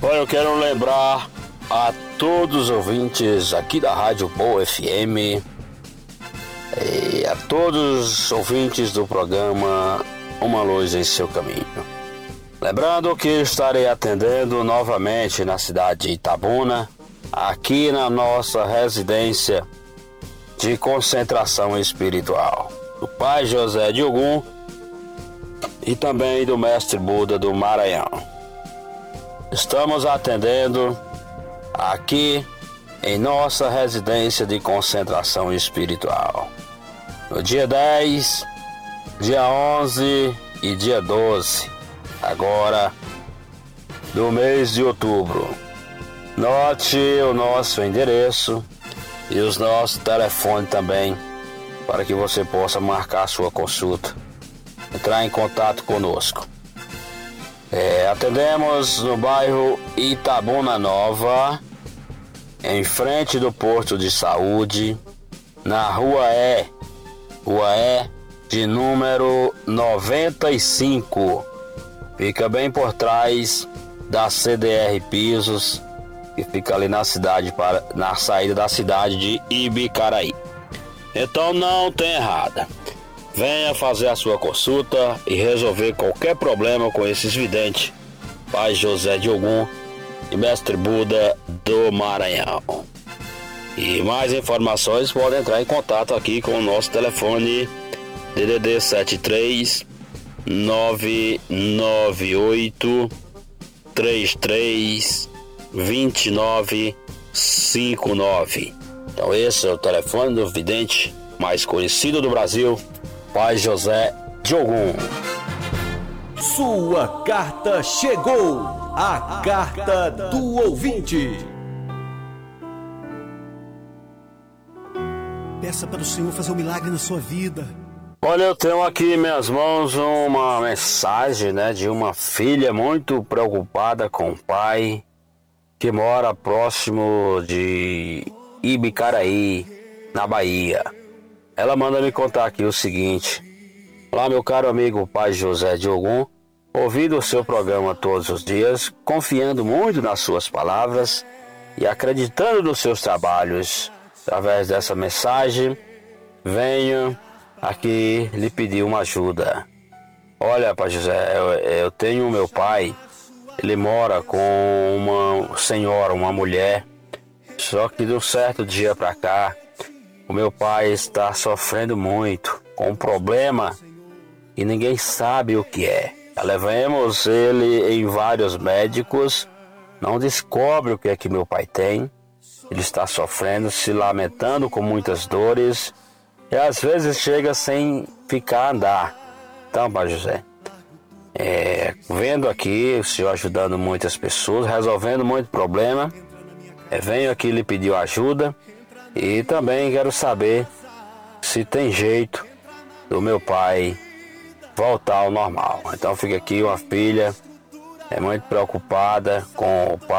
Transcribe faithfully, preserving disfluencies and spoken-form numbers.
Olha, eu quero lembrar a todos os ouvintes aqui da Rádio Boa F M e a todos os ouvintes do programa Uma Luz em Seu Caminho. Lembrando que estarei atendendo novamente na cidade de Itabuna, aqui na nossa residência de concentração espiritual do Pai José de Ogum e também do Mestre Buda do Maranhão. Estamos atendendo aqui em nossa residência de concentração espiritual no dia dez, dia onze e dia doze, agora do mês de outubro. Note o nosso endereço e os nossos telefones também, para que você possa marcar a sua consulta, entrar em contato conosco. É, atendemos no bairro Itabuna Nova, em frente do posto de saúde, na rua E, rua E de número noventa e cinco. Fica bem por trás da C D R Pisos, que fica ali na cidade, para, na saída da cidade de Ibicaraí. Então não tem errada. Venha fazer a sua consulta e resolver qualquer problema com esses videntes, Pai José de Ogum e Mestre Buda do Maranhão. E mais informações podem entrar em contato aqui com o nosso telefone D D D sete três nove nove oito três três dois nove cinco nove. Então esse é o telefone do vidente mais conhecido do Brasil, Pai José de Ogum. Sua carta chegou, a carta do ouvinte. Peça para o Senhor fazer um milagre na sua vida. Olha, eu tenho aqui em minhas mãos uma mensagem, né, de uma filha muito preocupada com o pai, que mora próximo de Ibicaraí, na Bahia. Ela manda me contar aqui o seguinte: olá, meu caro amigo Pai José de Ogum, ouvindo o seu programa todos os dias, confiando muito nas suas palavras e acreditando nos seus trabalhos. Através dessa mensagem, venho aqui lhe pedir uma ajuda. Olha, Pai José, eu, eu tenho meu pai, ele mora com uma senhora, uma mulher, só que de um certo dia para cá, o meu pai está sofrendo muito com um problema e ninguém sabe o que é. Já levamos ele em vários médicos, não descobre o que é que meu pai tem. Ele está sofrendo, se lamentando com muitas dores e às vezes chega sem ficar a andar. Então, Pai José, é, vendo aqui o senhor ajudando muitas pessoas, resolvendo muito problema, é, venho aqui lhe pedir ajuda. E também quero saber se tem jeito do meu pai voltar ao normal. Então fica aqui uma filha é muito preocupada com o pai.